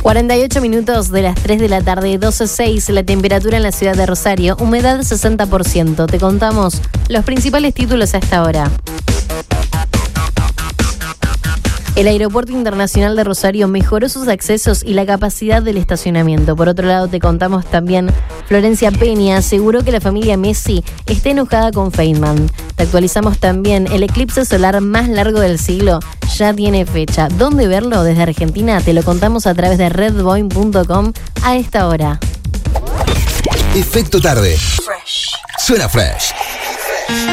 48 minutos de las 3 de la tarde, 12:06, la temperatura en la ciudad de Rosario, humedad 60%. Te contamos los principales títulos a esta hora. El Aeropuerto Internacional de Rosario mejoró sus accesos y la capacidad del estacionamiento. Por otro lado, te contamos también, Florencia Peña aseguró que la familia Messi está enojada con Feynman. Te actualizamos también, el eclipse solar más largo del siglo ya tiene fecha. ¿Dónde verlo? Desde Argentina te lo contamos a través de redboing.com a esta hora. Efecto tarde. Fresh. Suena fresh.